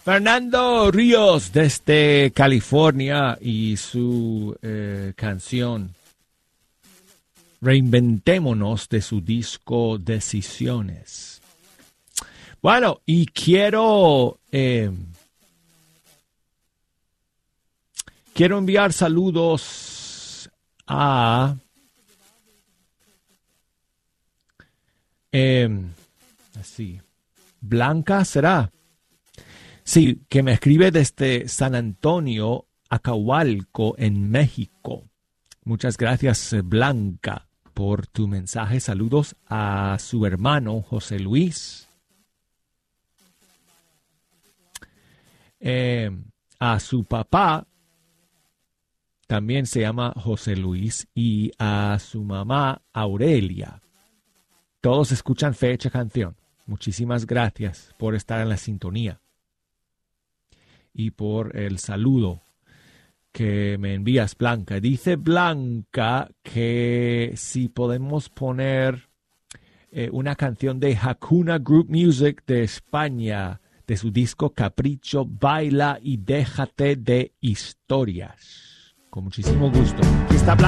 Fernando Ríos desde California y su canción Reinventémonos de su disco Decisiones. Bueno, y quiero enviar saludos a así, Blanca, ¿será? Sí, que me escribe desde San Antonio, Acahualco, en México. Muchas gracias, Blanca, por tu mensaje. Saludos a su hermano, José Luis. A su papá, también se llama José Luis, y a su mamá, Aurelia. Todos escuchan Fecha Canción. Muchísimas gracias por estar en la sintonía y por el saludo que me envías, Blanca. Dice Blanca que si podemos poner una canción de Hakuna Group Music de España, de su disco Capricho, Baila y Déjate de Historias. Con muchísimo gusto. Aquí está Blanca.